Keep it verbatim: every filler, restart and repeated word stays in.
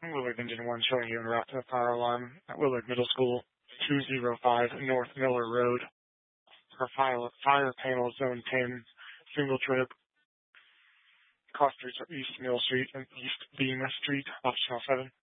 Willard Engine one showing you en route to the fire alarm at Willard Middle School, two oh five North Miller Road. For fire, fire panel zone ten, single trip. Cross streets are East Mill Street and East Beam Street, optional seven.